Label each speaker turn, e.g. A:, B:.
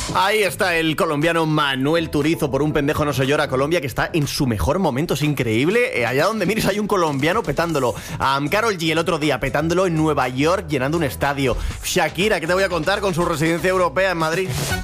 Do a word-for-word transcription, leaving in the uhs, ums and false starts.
A: Ahí está el colombiano Manuel Turizo, por un pendejo no se llora. Colombia, que está en su mejor momento, es increíble. Eh, allá donde mires hay un colombiano petándolo. Um, Karol G el otro día petándolo en Nueva York, llenando un estadio. Shakira, ¿qué te voy a contar con su residencia europea en Madrid?